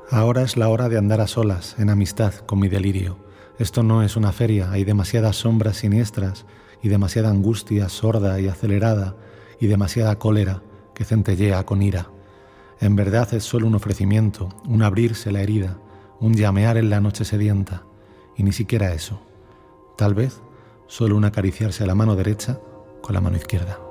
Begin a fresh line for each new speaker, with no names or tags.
Ahora es la hora de andar a solas, en amistad con mi delirio. Esto no es una feria, hay demasiadas sombras siniestras y demasiada angustia sorda y acelerada y demasiada cólera que centellea con ira. En verdad es solo un ofrecimiento, un abrirse la herida, un llamear en la noche sedienta, y ni siquiera eso. Tal vez solo un acariciarse a la mano derecha con la mano izquierda.